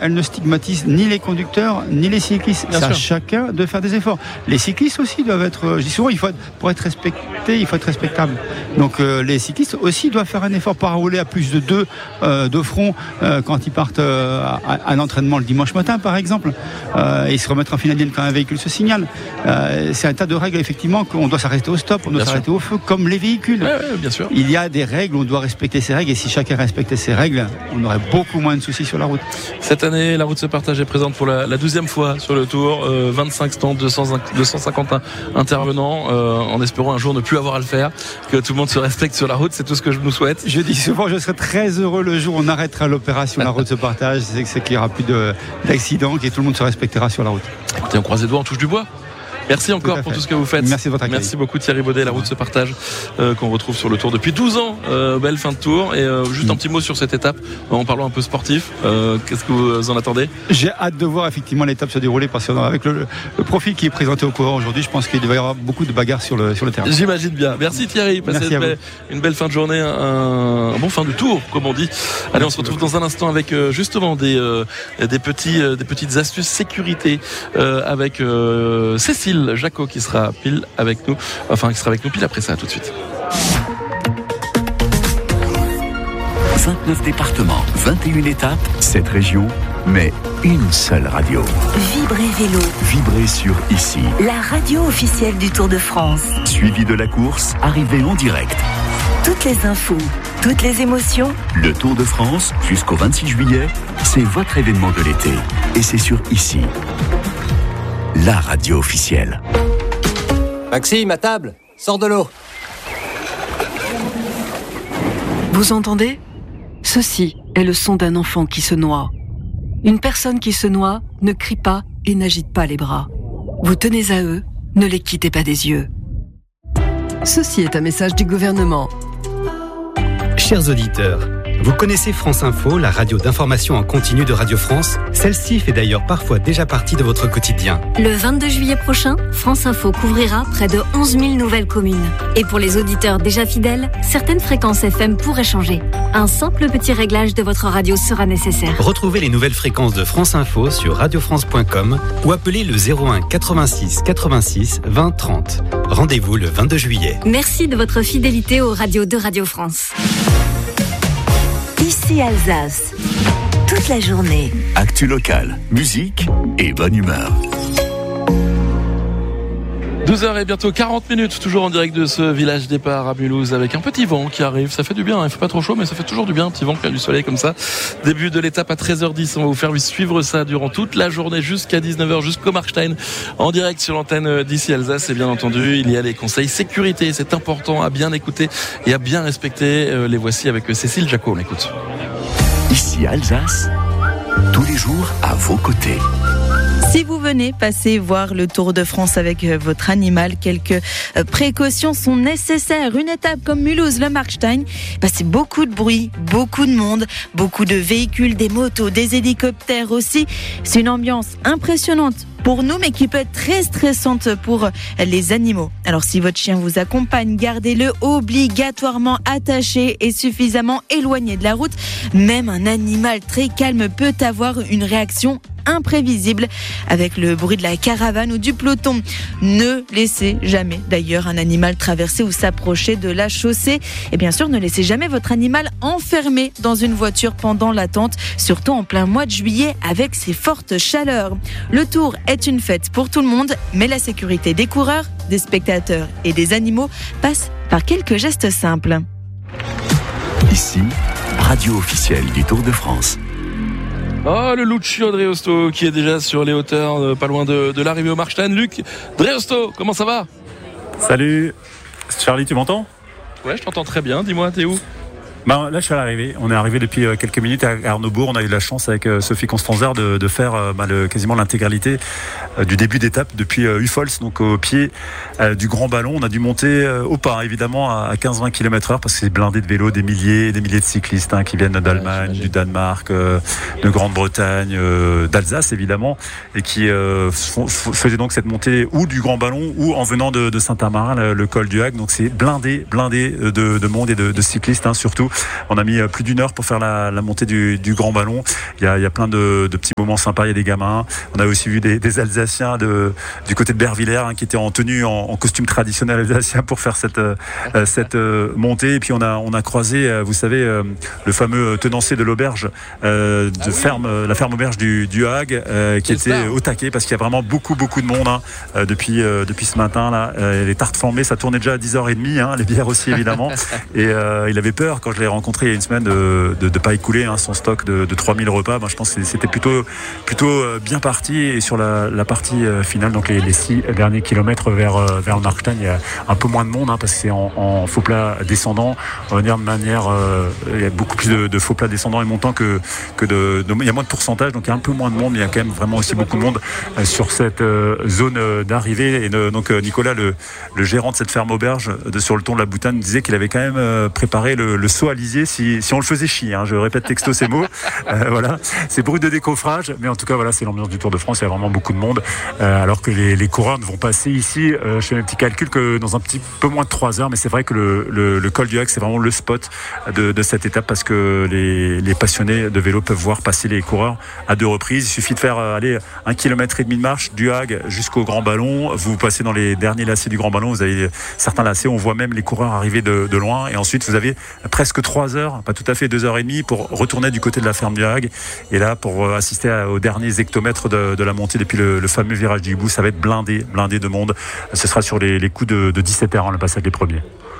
elle ne stigmatise ni les conducteurs ni les cyclistes. C'est à chacun de faire des efforts. Les cyclistes aussi doivent être, je dis souvent, pour être respecté, il faut être respectable. Donc les cyclistes aussi doivent faire un effort, pas rouler à plus de 2 de front quand ils partent à un entraînement le dimanche matin par exemple, et se remettre en file indienne quand un véhicule se signale. C'est un tas de règles effectivement, qu'on doit s'arrêter au stop, on doit s'arrêter au feu comme les véhicules. Bien sûr. Il y a des règles, on doit respecter ces règles, et si chacun respectait ces règles, on aurait beaucoup moins de soucis sur la route. Cette année, la route se partage est présente pour la 12e fois sur le Tour, 25 stands, 250 intervenants, en espérant un jour ne plus avoir à le faire, que tout le monde se respecte sur la route, c'est tout ce que je nous souhaite. Je dis souvent, je serai très heureux le jour où on arrêtera l'opération La route se partage, c'est qu'il n'y aura plus d'accidents, que tout le monde se respectera sur la route. Écoutez, on croise les doigts, on touche du bois. Merci encore pour tout ce que vous faites. Merci de votre accueil. Merci beaucoup Thierry Baudet. La route se partage, qu'on retrouve sur le Tour depuis 12 ans. Belle fin de Tour. Et juste un petit mot sur cette étape, en parlant un peu sportif. Qu'est-ce que vous en attendez ? J'ai hâte de voir effectivement l'étape se dérouler, parce qu'avec le profil qui est présenté au coureur aujourd'hui, je pense qu'il va y avoir beaucoup de bagarres sur le terrain. J'imagine bien. Merci Thierry. Passez une belle fin de journée, un bon fin de tour, comme on dit. Allez, on se retrouve dans un instant avec justement des petites astuces sécurité avec Cécile Jacot qui sera pile avec nous, pile après ça. Tout de suite. 29 départements, 21 étapes, 7 régions, mais une seule radio. Vibrez Vélo. Vibrez sur Ici. La radio officielle du Tour de France. Suivi de la course, arrivée en direct. Toutes les infos, toutes les émotions. Le Tour de France, jusqu'au 26 juillet, c'est votre événement de l'été. Et c'est sur Ici. La radio officielle. Maxime, à table, sors de l'eau. Vous entendez ? Ceci est le son d'un enfant qui se noie. Une personne qui se noie ne crie pas et n'agite pas les bras. Vous tenez à eux, ne les quittez pas des yeux. Ceci est un message du gouvernement. Chers auditeurs, vous connaissez France Info, la radio d'information en continu de Radio France. Celle-ci fait d'ailleurs parfois déjà partie de votre quotidien. Le 22 juillet prochain, France Info couvrira près de 11 000 nouvelles communes. Et pour les auditeurs déjà fidèles, certaines fréquences FM pourraient changer. Un simple petit réglage de votre radio sera nécessaire. Retrouvez les nouvelles fréquences de France Info sur radiofrance.com ou appelez le 01 86 86 20 30. Rendez-vous le 22 juillet. Merci de votre fidélité aux radios de Radio France. Ici Alsace, toute la journée. Actu locale, musique et bonne humeur. 12h et bientôt 40 minutes, toujours en direct de ce village départ à Mulhouse, avec un petit vent qui arrive. Ça fait du bien, il ne fait pas trop chaud, mais ça fait toujours du bien, un petit vent qui a du soleil comme ça. Début de l'étape à 13h10, on va vous faire suivre ça durant toute la journée jusqu'à 19h, jusqu'au Markstein, en direct sur l'antenne d'Ici Alsace. Et bien entendu, il y a les conseils sécurité, c'est important à bien écouter et à bien respecter. Les voici avec Cécile Jacot, on l'écoute. Ici Alsace, tous les jours à vos côtés. Si vous venez passer voir le Tour de France avec votre animal, quelques précautions sont nécessaires. Une étape comme Mulhouse, le Markstein, c'est beaucoup de bruit, beaucoup de monde, beaucoup de véhicules, des motos, des hélicoptères aussi. C'est une ambiance impressionnante pour nous, mais qui peut être très stressante pour les animaux. Alors si votre chien vous accompagne, gardez-le obligatoirement attaché et suffisamment éloigné de la route. Même un animal très calme peut avoir une réaction imprévisible avec le bruit de la caravane ou du peloton. Ne laissez jamais d'ailleurs un animal traverser ou s'approcher de la chaussée. Et bien sûr, ne laissez jamais votre animal enfermé dans une voiture pendant l'attente, surtout en plein mois de juillet avec ces fortes chaleurs. Le Tour est une fête pour tout le monde, mais la sécurité des coureurs, des spectateurs et des animaux passe par quelques gestes simples. Ici, radio officielle du Tour de France. Oh, le Lucio Dreosto qui est déjà sur les hauteurs, pas loin de l'arrivée au Markstein. Luc Dreosto, comment ça va ? Salut Charlie, tu m'entends ? Ouais, je t'entends très bien. Dis-moi, t'es où ? Là, je suis à l'arrivée. On est arrivé depuis quelques minutes à Arnaudbourg. On a eu la chance avec Sophie Constanzer de faire quasiment l'intégralité du début d'étape depuis Ufols, donc au pied du Grand Ballon. On a dû monter au pas, évidemment, à 15-20 km/h parce que c'est blindé de vélos, des milliers de cyclistes qui viennent d'Allemagne, du Danemark, de Grande-Bretagne, d'Alsace, évidemment, et qui faisaient donc cette montée ou du Grand Ballon ou en venant de Saint-Amarin, le col du Hague. Donc c'est blindé de monde et de cyclistes, surtout. On a mis plus d'1 heure pour faire la montée du Grand Ballon. Il y a plein de petits moments sympas. Il y a des gamins. On a aussi vu des Alsaciens du côté de Bervillers qui étaient en tenue, en costume traditionnel alsacien pour faire cette montée. Et puis on a croisé, vous savez, le fameux tenancier de l'auberge, la ferme auberge du Hague, qui était au taquet parce qu'il y a vraiment beaucoup de monde depuis ce matin là. Les tartes flambées, ça tournait déjà à 10h30, les bières aussi évidemment. Et il avait peur quand je l'ai rencontré il y a une semaine de pas écouler son stock de 3000 repas. Je pense que c'était plutôt bien parti. Et sur la partie finale, donc les 6 derniers kilomètres vers le Markstein, il y a un peu moins de monde parce que c'est en faux plat descendant. On va dire de manière, il y a beaucoup plus de faux plats descendants et montants que il y a moins de pourcentage, donc il y a un peu moins de monde, mais il y a quand même vraiment aussi beaucoup de monde sur cette zone d'arrivée. Et donc Nicolas, le gérant de cette ferme auberge sur le ton de la Boutane, disait qu'il avait quand même préparé le saut à lisier si on le faisait chier. Je répète texto ces mots. Voilà, c'est brut de décoffrage, mais en tout cas voilà, c'est l'ambiance du Tour de France. Il y a vraiment beaucoup de monde, alors que les coureurs ne vont passer ici. Je fais mes petits calculs que dans un petit peu moins de 3 heures, mais c'est vrai que le col du Hague, c'est vraiment le spot de cette étape parce que les passionnés de vélo peuvent voir passer les coureurs à 2 reprises. Il suffit de faire 1,5 km de marche du Hague jusqu'au Grand Ballon. Vous passez dans les derniers lacets du Grand Ballon. Vous avez certains lacets, on voit même les coureurs arriver de loin. Et ensuite, vous avez presque 3 heures, pas tout à fait 2h30, pour retourner du côté de la ferme du Hague. Et là, pour assister aux derniers hectomètres de la montée depuis le fameux virage du Hibou, ça va être blindé de monde. Ce sera sur les coups de 17h, le passage des premiers.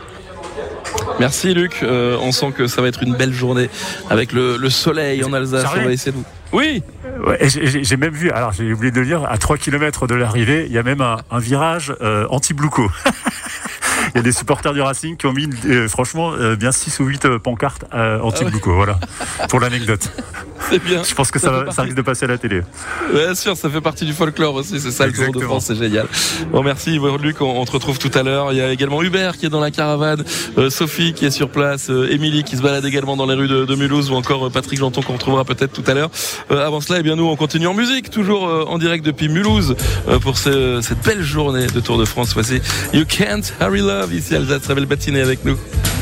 Merci Luc, on sent que ça va être une belle journée avec le soleil en Alsace. On va essayer de... Oui. Ouais, j'ai même vu, alors j'ai oublié de le dire, à 3 km de l'arrivée, il y a même un virage anti-Blouco. Il y a des supporters du Racing qui ont mis franchement bien 6 ou 8 pancartes anti-Blouco, voilà, pour l'anecdote. C'est bien. Je pense que ça risque de passer à la télé. Bien sûr, ça fait partie du folklore aussi, c'est ça. Exactement. Le Tour de France, c'est génial. Bon, merci Luc, on te retrouve tout à l'heure. Il y a également Hubert qui est dans la caravane, Sophie qui est sur place, Émilie qui se balade également dans les rues de Mulhouse, ou encore Patrick Janton qu'on retrouvera peut-être tout à l'heure. Avant cela, nous on continue en musique, toujours en direct depuis Mulhouse pour cette belle journée de Tour de France. Voici You Can't Hurry Love ici à Alsace. Très belle matinée avec nous.